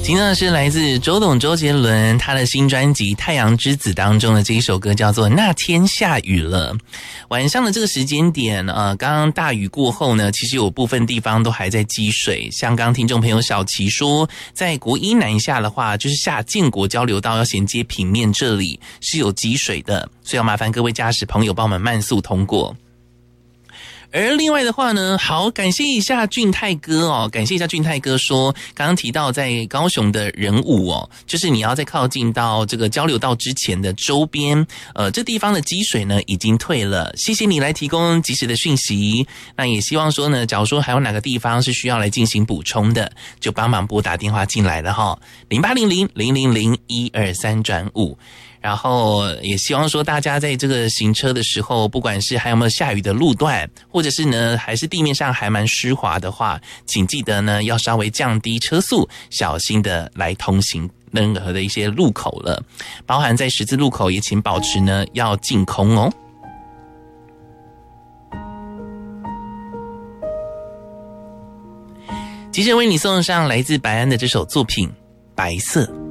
听到的是来自周杰伦他的新专辑《太阳之子》当中的这一首歌，叫做《那天下雨了》。晚上的这个时间点，刚刚大雨过后呢，其实有部分地方都还在积水。像刚听众朋友小琪说，在国一南下的话，就是下建国交流道要衔接平面，这里是有积水的，所以要麻烦各位驾驶朋友帮我们慢速通过。而另外的话呢，好，感谢一下俊泰哥哦，感谢一下俊泰哥说，刚刚提到在高雄的仁武哦，就是你要在靠近到这个交流道之前的周边，这地方的积水呢已经退了，谢谢你来提供及时的讯息。那也希望说呢，假如说还有哪个地方是需要来进行补充的，就帮忙拨打电话进来了哈，0800-000-123-5。然后也希望说大家在这个行车的时候，不管是还有没有下雨的路段，或者是呢还是地面上还蛮湿滑的话，请记得呢要稍微降低车速，小心的来通行任何的一些路口了，包含在十字路口也请保持呢要净空哦。接着为你送上来自白安的这首作品《白色》。